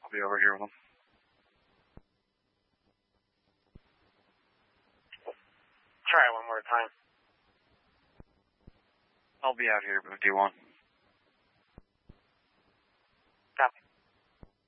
I'll be over here with them. Try it one more time. I'll be out here with D1.